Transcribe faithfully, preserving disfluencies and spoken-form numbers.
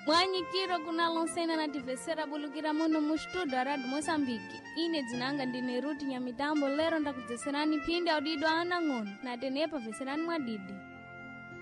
Mwanyikiro kuna lonsena na tivesera bulukira muno mu studio a Rádio Moçambique. Ine dzinanga ndine Ruti Nyamitambo lero ndakudzesserani phindi audido ana ng'ono na tenepa veserani mwadidi.